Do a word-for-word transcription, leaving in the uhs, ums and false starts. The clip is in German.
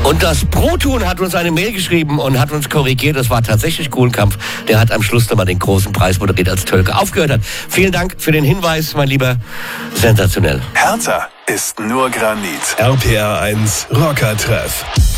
Und das Proton hat uns eine Mail geschrieben und hat uns korrigiert. Das war tatsächlich Kuhlenkampf. Der hat am Schluss nochmal den großen Preis moderiert, als Tölke aufgehört hat. Vielen Dank für den Hinweis, mein Lieber. Sensationell. Hertha ist nur Granit. R P R eins Rocker-Treff.